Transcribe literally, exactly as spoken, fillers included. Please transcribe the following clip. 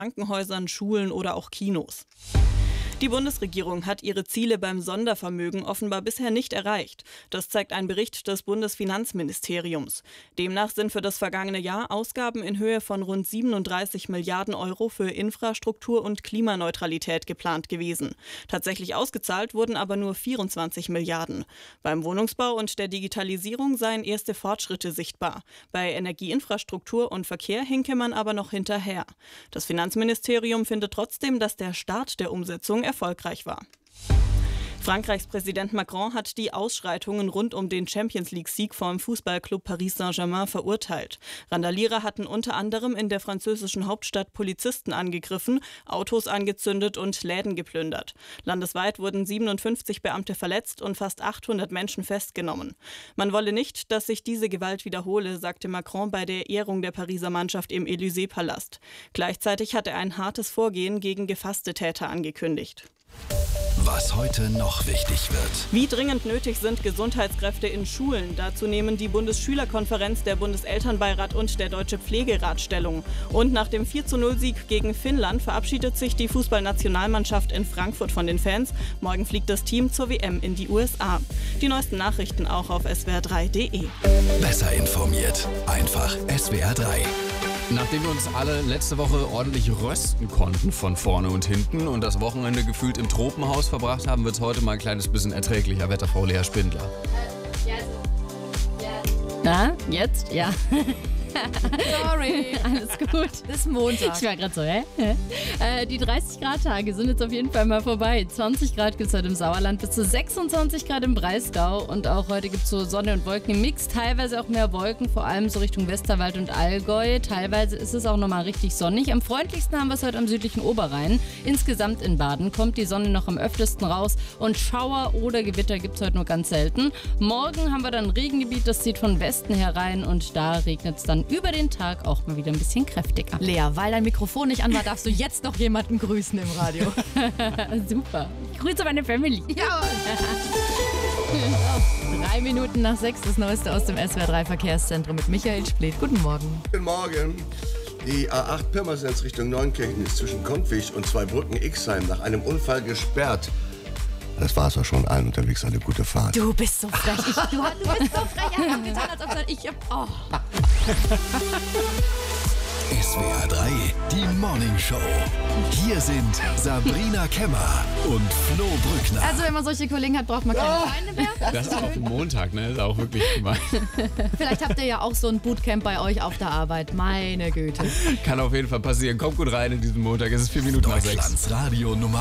Krankenhäusern, Schulen oder auch Kinos. Die Bundesregierung hat ihre Ziele beim Sondervermögen offenbar bisher nicht erreicht. Das zeigt ein Bericht des Bundesfinanzministeriums. Demnach sind für das vergangene Jahr Ausgaben in Höhe von rund siebenunddreißig Milliarden Euro für Infrastruktur und Klimaneutralität geplant gewesen. Tatsächlich ausgezahlt wurden aber nur vierundzwanzig Milliarden. Beim Wohnungsbau und der Digitalisierung seien erste Fortschritte sichtbar. Bei Energieinfrastruktur und Verkehr hinke man aber noch hinterher. Das Finanzministerium findet trotzdem, dass der Start der Umsetzung erfolgreich war. Frankreichs Präsident Macron hat die Ausschreitungen rund um den Champions-League-Sieg vom Fußballclub Paris Saint-Germain verurteilt. Randalierer hatten unter anderem in der französischen Hauptstadt Polizisten angegriffen, Autos angezündet und Läden geplündert. Landesweit wurden siebenundfünfzig Beamte verletzt und fast achthundert Menschen festgenommen. Man wolle nicht, dass sich diese Gewalt wiederhole, sagte Macron bei der Ehrung der Pariser Mannschaft im Élysée-Palast. Gleichzeitig hat er ein hartes Vorgehen gegen gefasste Täter angekündigt. Was heute noch wichtig wird. Wie dringend nötig sind Gesundheitskräfte in Schulen? Dazu nehmen die Bundesschülerkonferenz, der Bundeselternbeirat und der Deutsche Pflegerat Stellung. Und nach dem vier zu null Sieg gegen Finnland verabschiedet sich die Fußballnationalmannschaft in Frankfurt von den Fans. Morgen fliegt das Team zur W M in die U S A. Die neuesten Nachrichten auch auf S W R drei Punkt de. Besser informiert. Einfach S W R drei. Nachdem wir uns alle letzte Woche ordentlich rösten konnten von vorne und hinten und das Wochenende gefühlt im Tropenhaus verbracht haben, wird es heute mal ein kleines bisschen erträglicher. Wetterfrau Lea Spindler. Na, jetzt? Ja. Sorry. Alles gut. Ist Montag. Ich war gerade so, hä? Äh, die dreißig Grad Tage sind jetzt auf jeden Fall mal vorbei. zwanzig Grad gibt es heute im Sauerland, bis zu sechsundzwanzig Grad im Breisgau. Und auch heute gibt es so Sonne und Wolken im Mix. Teilweise auch mehr Wolken, vor allem so Richtung Westerwald und Allgäu. Teilweise ist es auch nochmal richtig sonnig. Am freundlichsten haben wir es heute am südlichen Oberrhein. Insgesamt in Baden kommt die Sonne noch am öftesten raus. Und Schauer oder Gewitter gibt es heute nur ganz selten. Morgen haben wir dann ein Regengebiet, das zieht von Westen herein. Und da regnet es dann über den Tag auch mal wieder ein bisschen kräftiger. Lea, weil dein Mikrofon nicht an war, darfst du jetzt noch jemanden grüßen im Radio. Super. Ich grüße meine Family. Ja. Drei Minuten nach sechs, das Neueste aus dem S W R drei Verkehrszentrum mit Michael Splitt. Guten Morgen. Guten Morgen. Die A acht Pirmasens Richtung Neunkirchen ist zwischen Konkwich und Zweibrücken-Ixheim nach einem Unfall gesperrt. Das war's auch schon. Allen unterwegs eine gute Fahrt. Du bist so frech. Ich, du, du bist so frech. Ich hab getan, als ob ich... Oh. S W R drei, die Morning Show. Hier sind Sabrina Kemmer und Flo Brückner. Also wenn man solche Kollegen hat, braucht man keine Oh. Feinde mehr. Das ist auch Montag, ne? Ist auch wirklich gemein. Vielleicht habt ihr ja auch so ein Bootcamp bei euch auf der Arbeit. Meine Güte. Kann auf jeden Fall passieren. Kommt gut rein in diesen Montag. Es ist vier Minuten nach sechs. Deutschlands Radio Nummer